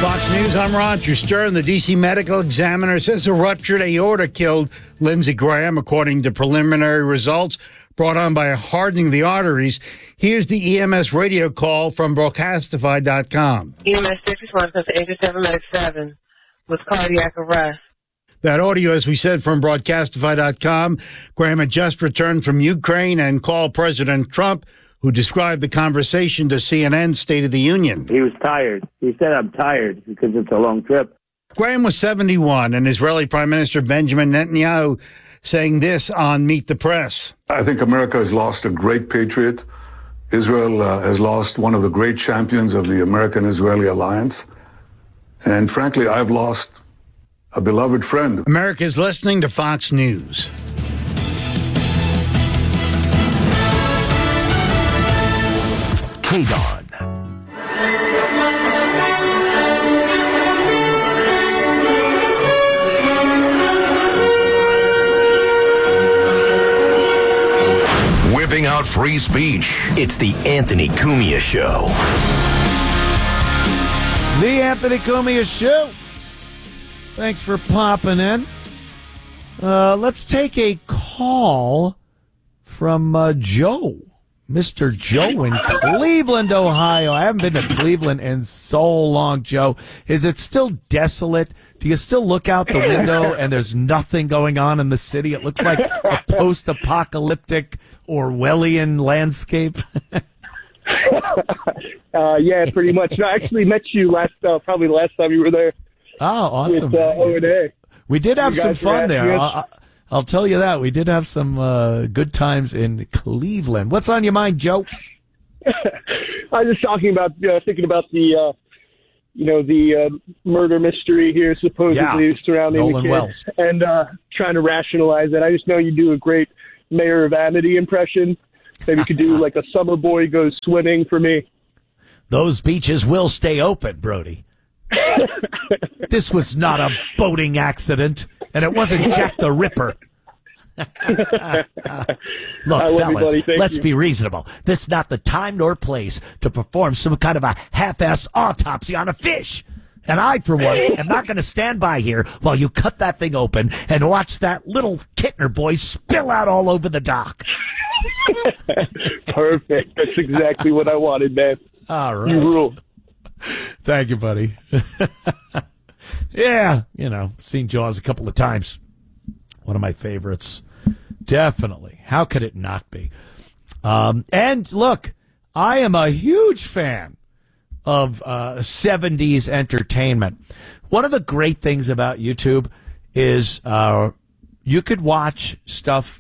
Fox News, I'm Roger Stern. The D.C. medical examiner says a ruptured aorta killed Lindsey Graham, according to preliminary results brought on by hardening the arteries. Here's the EMS radio call from Broadcastify.com. EMS 6 response to 87 Medic 7 with cardiac arrest. That audio, as we said, from Broadcastify.com. Graham had just returned from Ukraine and called President Trump, who described the conversation to CNN State of the Union. He was tired. He said, I'm tired because it's a long trip. Graham was 71, and Israeli Prime Minister Benjamin Netanyahu saying this on Meet the Press. I think America has lost a great patriot. Israel has lost one of the great champions of the American-Israeli alliance. And frankly, I've lost a beloved friend. America is listening to Fox News. KDON. Whipping out free speech. It's the Anthony Cumia Show. The Anthony Cumia Show. Thanks for popping in. Let's take a call from Joe. Mr. Joe in Cleveland, Ohio. I haven't been to Cleveland in so long, Joe. Is it still desolate? Do you still look out the window and there's nothing going on in the city? It looks like a post-apocalyptic Orwellian landscape. Yeah, pretty much. No, I actually met you probably the last time you were there. Oh, awesome. With O&A. We did have some fun there. I'll tell you that. We did have some good times in Cleveland. What's on your mind, Joe? I was just thinking about the, the murder mystery here supposedly surrounding Nolan the kid. Wells. And trying to rationalize it. I just know you do a great Mayor of Amity impression. Maybe you could do like a summer boy goes swimming for me. Those beaches will stay open, Brody. This was not a boating accident, and it wasn't Jack the Ripper. Look, fellas, let's be reasonable. This is not the time nor place to perform some kind of a half-assed autopsy on a fish. And I, for one, am not going to stand by here while you cut that thing open and watch that little Kittner boy spill out all over the dock. Perfect. That's exactly what I wanted, man. All right. You rule. Thank you, buddy. Yeah, seen Jaws a couple of times. One of my favorites. Definitely. How could it not be? And look, I am a huge fan of 70s entertainment. One of the great things about YouTube is you could watch stuff